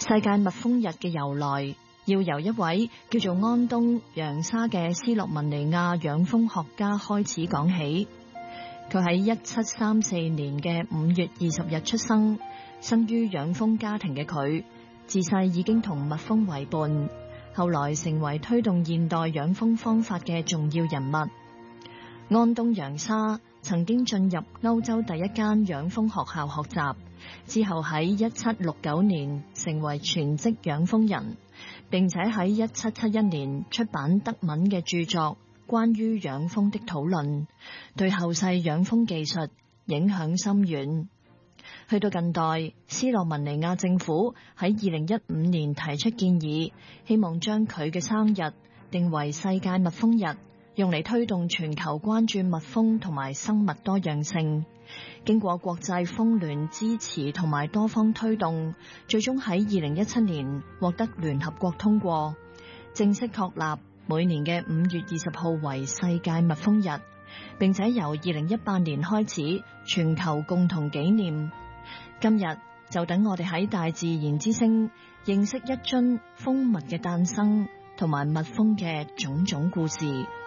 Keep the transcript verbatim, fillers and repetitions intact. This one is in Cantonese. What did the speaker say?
世界蜜蜂日嘅由來，要由一位叫做安東揚沙嘅斯洛文尼亞養蜂學家開始講起。佢喺一七三四年嘅五月二十日出生，生於養蜂家庭嘅佢，自細已經同蜜蜂為伴，後來成為推動現代養蜂方法嘅重要人物。安東揚沙曾經進入歐洲第一間養蜂學校學習，之後喺一七六九年成為全職養蜂人，並且喺一七七一年出版德文嘅著作《關於養蜂的討論》，對後世養蜂技術影響深遠。去到近代，斯洛文尼亞政府喺二零一五年提出建議，希望將佢嘅生日定為世界蜜蜂日，用嚟推動全球關注蜜蜂同埋生物多樣性。經過國際蜂聯支持同埋多方推動，最終喺二零一七年獲得聯合國通過，正式確立每年嘅五月二十號為世界蜜蜂日，並且由二零一八年開始全球共同紀念。今日就等我哋喺大自然之聲認識一樽蜂蜜嘅誕生同埋蜜蜂嘅種種故事。